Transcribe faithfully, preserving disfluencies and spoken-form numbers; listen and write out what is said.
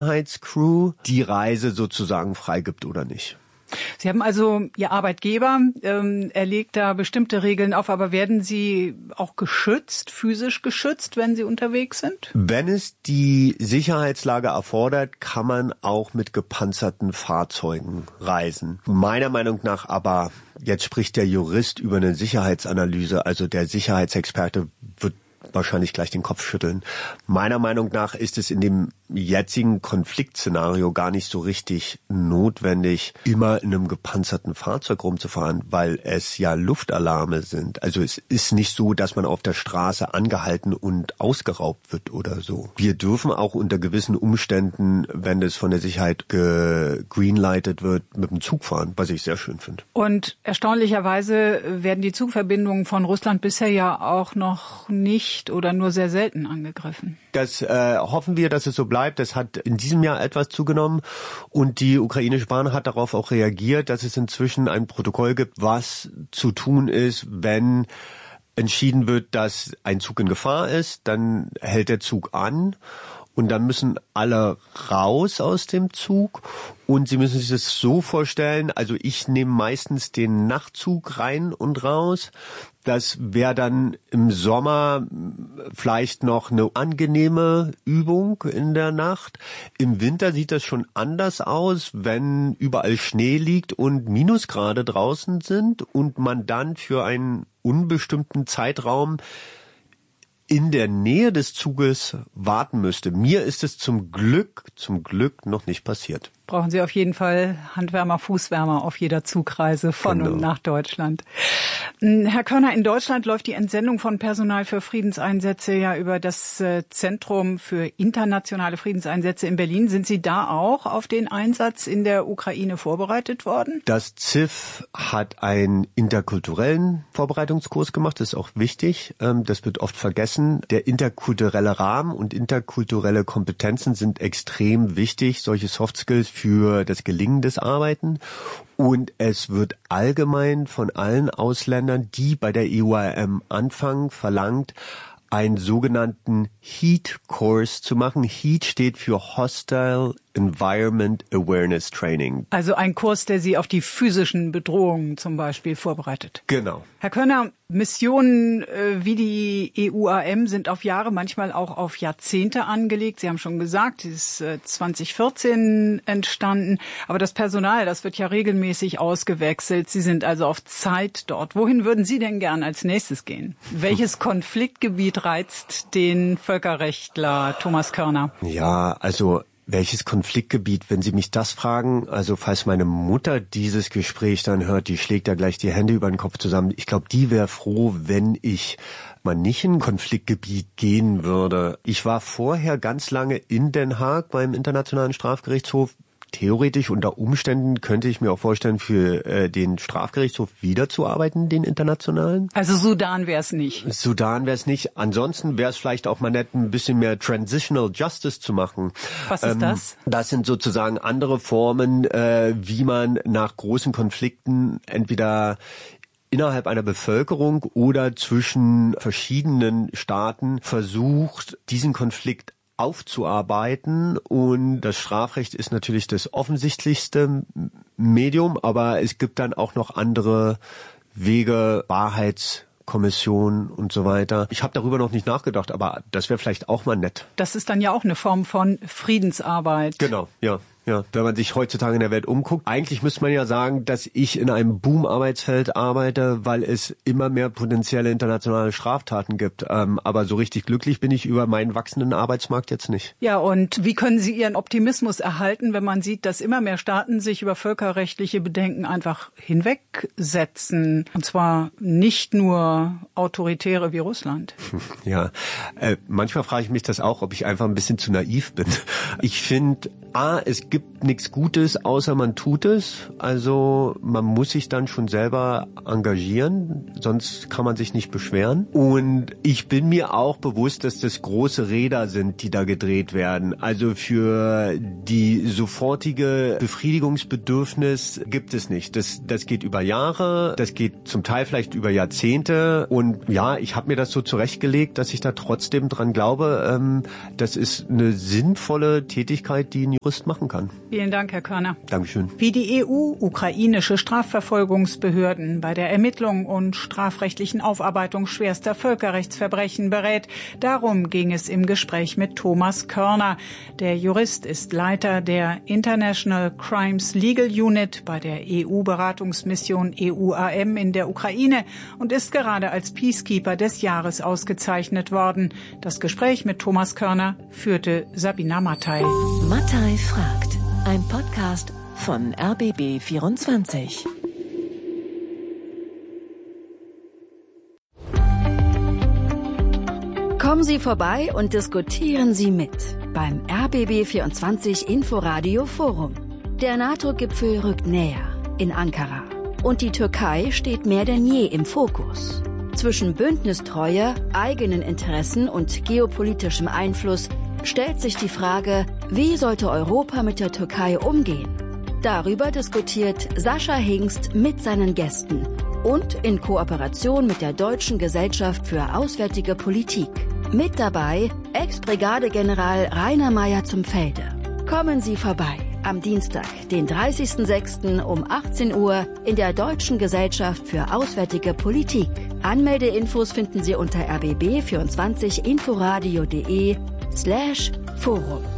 Sicherheitscrew die Reise sozusagen freigibt oder nicht. Sie haben also, Ihr Arbeitgeber, ähm, er legt da bestimmte Regeln auf, aber werden Sie auch geschützt, physisch geschützt, wenn Sie unterwegs sind? Wenn es die Sicherheitslage erfordert, kann man auch mit gepanzerten Fahrzeugen reisen. Meiner Meinung nach aber, jetzt spricht der Jurist über eine Sicherheitsanalyse, also der Sicherheitsexperte wird wahrscheinlich gleich den Kopf schütteln. Meiner Meinung nach ist es in dem jetzigen Konfliktszenario gar nicht so richtig notwendig, immer in einem gepanzerten Fahrzeug rumzufahren, weil es ja Luftalarme sind. Also es ist nicht so, dass man auf der Straße angehalten und ausgeraubt wird oder so. Wir dürfen auch unter gewissen Umständen, wenn das von der Sicherheit gegreenlightet wird, mit dem Zug fahren, was ich sehr schön finde. Und erstaunlicherweise werden die Zugverbindungen von Russland bisher ja auch noch nicht oder nur sehr selten angegriffen. Das äh, hoffen wir, dass es so bleibt. Das hat in diesem Jahr etwas zugenommen und die ukrainische Bahn hat darauf auch reagiert, dass es inzwischen ein Protokoll gibt, was zu tun ist, wenn entschieden wird, dass ein Zug in Gefahr ist, dann hält der Zug an. Und dann müssen alle raus aus dem Zug und Sie müssen sich das so vorstellen, also ich nehme meistens den Nachtzug rein und raus. Das wäre dann im Sommer vielleicht noch eine angenehme Übung in der Nacht. Im Winter sieht das schon anders aus, wenn überall Schnee liegt und Minusgrade draußen sind und man dann für einen unbestimmten Zeitraum in der Nähe des Zuges warten müsste. Mir ist es zum Glück, zum Glück noch nicht passiert. Brauchen Sie auf jeden Fall Handwärmer, Fußwärmer auf jeder Zugreise von genau. und nach Deutschland. Herr Körner, in Deutschland läuft die Entsendung von Personal für Friedenseinsätze ja über das Zentrum für internationale Friedenseinsätze in Berlin. Sind Sie da auch auf den Einsatz in der Ukraine vorbereitet worden? Das Z I F hat einen interkulturellen Vorbereitungskurs gemacht. Das ist auch wichtig. Das wird oft vergessen. Der interkulturelle Rahmen und interkulturelle Kompetenzen sind extrem wichtig. Solche Soft Skills für das Gelingen des Arbeiten. Und es wird allgemein von allen Ausländern, die bei der E U A M anfangen, verlangt, einen sogenannten HEAT-Kurs zu machen. HEAT steht für Hostile Environment Awareness Training. Also ein Kurs, der Sie auf die physischen Bedrohungen zum Beispiel vorbereitet. Genau. Herr Körner, Missionen äh, wie die E U A M sind auf Jahre, manchmal auch auf Jahrzehnte angelegt. Sie haben schon gesagt, sie ist äh, zwanzig vierzehn entstanden. Aber das Personal, das wird ja regelmäßig ausgewechselt. Sie sind also auf Zeit dort. Wohin würden Sie denn gern als nächstes gehen? Welches Konfliktgebiet reizt den Völkerrechtler Thomas Körner? Ja, also welches Konfliktgebiet, wenn Sie mich das fragen, also falls meine Mutter dieses Gespräch dann hört, die schlägt da gleich die Hände über den Kopf zusammen. Ich glaube, die wäre froh, wenn ich mal nicht in ein Konfliktgebiet gehen würde. Ich war vorher ganz lange in Den Haag beim Internationalen Strafgerichtshof. Theoretisch unter Umständen könnte ich mir auch vorstellen, für äh, den Strafgerichtshof wiederzuarbeiten, den internationalen. Also Sudan wäre es nicht. Sudan wäre es nicht. Ansonsten wäre es vielleicht auch mal nett, ein bisschen mehr Transitional Justice zu machen. Was ist ähm, das? Das sind sozusagen andere Formen, äh, wie man nach großen Konflikten entweder innerhalb einer Bevölkerung oder zwischen verschiedenen Staaten versucht, diesen Konflikt aufzuarbeiten, und das Strafrecht ist natürlich das offensichtlichste Medium, aber es gibt dann auch noch andere Wege, Wahrheitskommission und so weiter. Ich habe darüber noch nicht nachgedacht, aber das wäre vielleicht auch mal nett. Das ist dann ja auch eine Form von Friedensarbeit. Genau, ja. Ja, wenn man sich heutzutage in der Welt umguckt, eigentlich müsste man ja sagen, dass ich in einem Boom-Arbeitsfeld arbeite, weil es immer mehr potenzielle internationale Straftaten gibt. Ähm, aber so richtig glücklich bin ich über meinen wachsenden Arbeitsmarkt jetzt nicht. Ja, und wie können Sie Ihren Optimismus erhalten, wenn man sieht, dass immer mehr Staaten sich über völkerrechtliche Bedenken einfach hinwegsetzen? Und zwar nicht nur autoritäre wie Russland. Ja, äh, manchmal frage ich mich das auch, ob ich einfach ein bisschen zu naiv bin. Ich finde, A, es gibt nichts Gutes, außer man tut es. Also man muss sich dann schon selber engagieren, sonst kann man sich nicht beschweren. Und ich bin mir auch bewusst, dass das große Räder sind, die da gedreht werden. Also für die sofortige Befriedigungsbedürfnis gibt es nicht. Das, das geht über Jahre, das geht zum Teil vielleicht über Jahrzehnte. Und ja, ich habe mir das so zurechtgelegt, dass ich da trotzdem dran glaube, ähm, das ist eine sinnvolle Tätigkeit, die ein Jurist machen kann. Vielen Dank, Herr Körner. Dankeschön. Wie die E U ukrainische Strafverfolgungsbehörden bei der Ermittlung und strafrechtlichen Aufarbeitung schwerster Völkerrechtsverbrechen berät, darum ging es im Gespräch mit Thomas Körner. Der Jurist ist Leiter der International Crimes Legal Unit bei der E U-Beratungsmission E U A M in der Ukraine und ist gerade als Peacekeeper des Jahres ausgezeichnet worden. Das Gespräch mit Thomas Körner führte Sabina Mattei. Mattei fragt, ein Podcast von R B B vierundzwanzig. Kommen Sie vorbei und diskutieren Sie mit beim R B B vierundzwanzig Inforadio Forum. Der NATO-Gipfel rückt näher in Ankara und die Türkei steht mehr denn je im Fokus. Zwischen Bündnistreue, eigenen Interessen und geopolitischem Einfluss stellt sich die Frage, wie sollte Europa mit der Türkei umgehen? Darüber diskutiert Sascha Hingst mit seinen Gästen und in Kooperation mit der Deutschen Gesellschaft für Auswärtige Politik. Mit dabei Ex-Brigadegeneral Rainer Meyer zum Felde. Kommen Sie vorbei am Dienstag, den dreißigsten sechsten um achtzehn Uhr in der Deutschen Gesellschaft für Auswärtige Politik. Anmeldeinfos finden Sie unter r b b vierundzwanzig inforadio punkt de slash Forum.